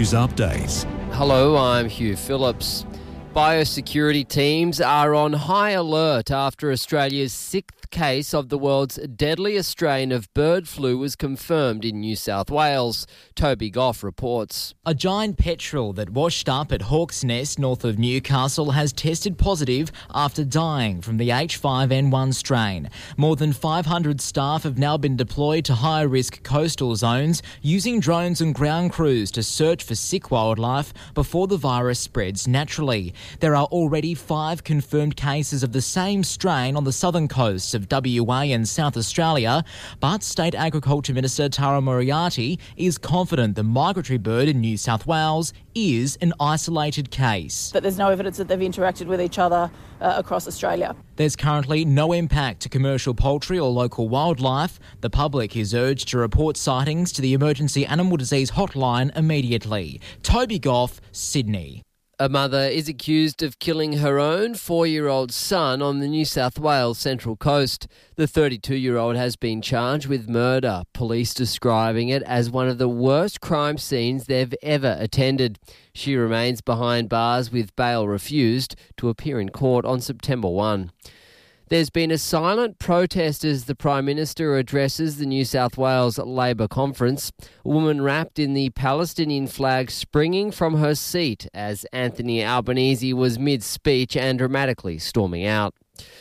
News updates. Hello, I'm Hugh Phillips. Biosecurity teams are on high alert after Australia's sixth case of the world's deadliest strain of bird flu was confirmed in New South Wales. Toby Goff reports. A giant petrel that washed up at Hawk's Nest north of Newcastle has tested positive after dying from the H5N1 strain. More than 500 staff have now been deployed to high-risk coastal zones using drones and ground crews to search for sick wildlife before the virus spreads naturally. There are already 5 confirmed cases of the same strain on the southern coasts of WA and South Australia, but State Agriculture Minister Tara Moriarty is confident the migratory bird in New South Wales is an isolated case. That there's no evidence that they've interacted with each other across Australia. There's currently no impact to commercial poultry or local wildlife. The public is urged to report sightings to the Emergency Animal Disease Hotline immediately. Toby Goff, Sydney. A mother is accused of killing her own 4-year-old son on the New South Wales Central Coast. The 32-year-old has been charged with murder, police describing it as one of the worst crime scenes they've ever attended. She remains behind bars with bail refused to appear in court on September 1. There's been a silent protest as the Prime Minister addresses the New South Wales Labor Conference. A woman wrapped in the Palestinian flag springing from her seat as Anthony Albanese was mid-speech and dramatically storming out.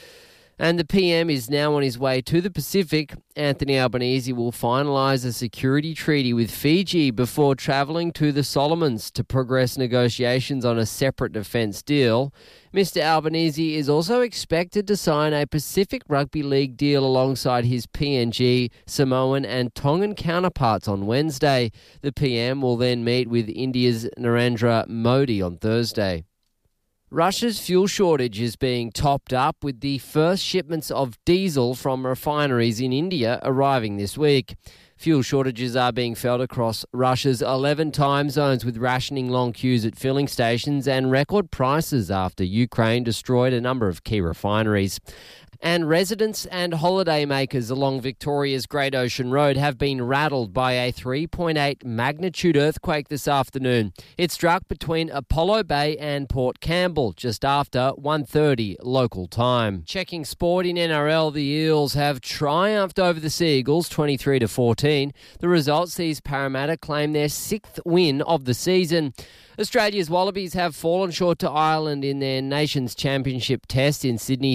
And the PM is now on his way to the Pacific. Anthony Albanese will finalise a security treaty with Fiji before travelling to the Solomons to progress negotiations on a separate defence deal. Mr Albanese is also expected to sign a Pacific Rugby League deal alongside his PNG, Samoan and Tongan counterparts on Wednesday. The PM will then meet with India's Narendra Modi on Thursday. Russia's fuel shortage is being topped up with the first shipments of diesel from refineries in India arriving this week. Fuel shortages are being felt across Russia's 11 time zones with rationing, long queues at filling stations and record prices after Ukraine destroyed a number of key refineries. And residents and holidaymakers along Victoria's Great Ocean Road have been rattled by a 3.8 magnitude earthquake this afternoon. It struck between Apollo Bay and Port Campbell just after 1:30 local time. Checking sport in NRL, the Eels have triumphed over the Seagulls 23-14. The result sees Parramatta claim their 6th win of the season. Australia's Wallabies have fallen short to Ireland in their Nations Championship test in Sydney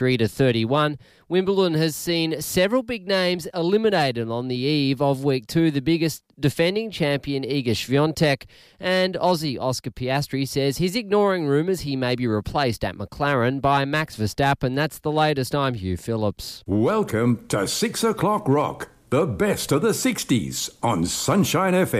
33-31. Wimbledon has seen several big names eliminated on the eve of Week 2, the biggest defending champion Iga Swiatek, and Aussie Oscar Piastri says he's ignoring rumours he may be replaced at McLaren by Max Verstappen. That's the latest. I'm Hugh Phillips. Welcome to 6 o'clock rock, the best of the 60s on Sunshine FM.